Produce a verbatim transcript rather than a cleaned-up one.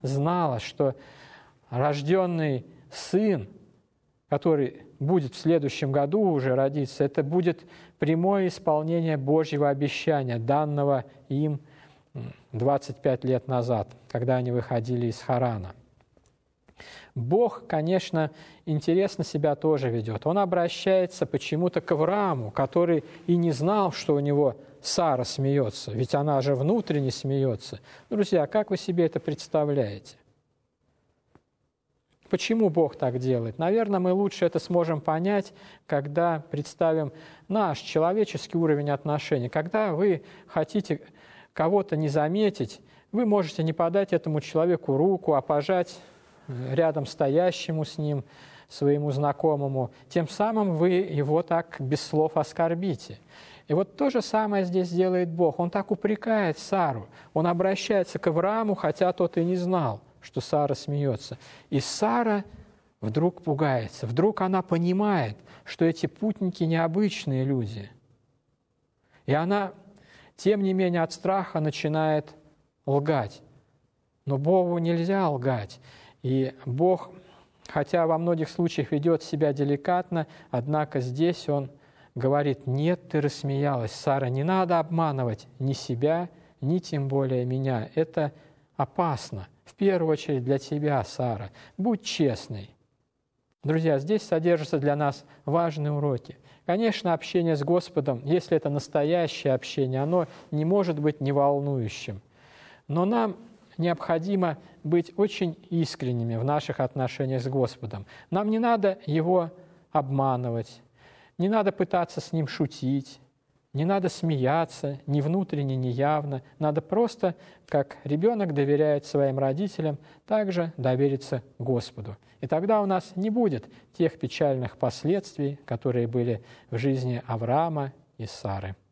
знала, что рожденный сын, который будет в следующем году уже родиться, это будет прямое исполнение Божьего обещания, данного им двадцать пять лет назад, когда они выходили из Харана. Бог, конечно, интересно себя тоже ведет. Он обращается почему-то к Аврааму, который и не знал, что у него Сара смеется, ведь она же внутренне смеется. Друзья, как вы себе это представляете? Почему Бог так делает? Наверное, мы лучше это сможем понять, когда представим наш человеческий уровень отношений. Когда вы хотите кого-то не заметить, вы можете не подать этому человеку руку, а пожать рядом стоящему с ним, своему знакомому. Тем самым вы его так без слов оскорбите. И вот то же самое здесь делает Бог. Он так упрекает Сару. Он обращается к Аврааму, хотя тот и не знал, что Сара смеется. И Сара вдруг пугается. Вдруг она понимает, что эти путники необычные люди. И она, тем не менее, от страха начинает лгать. Но Богу нельзя лгать. И Бог, хотя во многих случаях ведет себя деликатно, однако здесь Он говорит: «Нет, ты рассмеялась, Сара, не надо обманывать ни себя, ни тем более меня. Это опасно. В первую очередь для тебя, Сара. Будь честной». Друзья, здесь содержатся для нас важные уроки. Конечно, общение с Господом, если это настоящее общение, оно не может быть неволнующим. Но нам необходимо быть очень искренними в наших отношениях с Господом. Нам не надо Его обманывать, не надо пытаться с Ним шутить, не надо смеяться ни внутренне, ни явно. Надо просто, как ребенок доверяет своим родителям, также довериться Господу. И тогда у нас не будет тех печальных последствий, которые были в жизни Авраама и Сары.